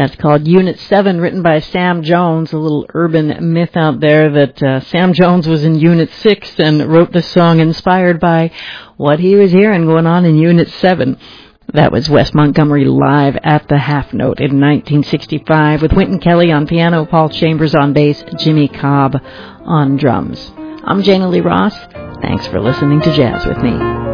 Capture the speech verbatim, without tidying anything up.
That's called Unit seven, written by Sam Jones, a little urban myth out there that uh, Sam Jones was in Unit six and wrote this song inspired by what he was hearing going on in Unit seven. That was Wes Montgomery live at the Half Note in nineteen sixty-five with Wynton Kelly on piano, Paul Chambers on bass, Jimmy Cobb on drums. I'm Jana Lee Ross. Thanks for listening to Jazz with Me.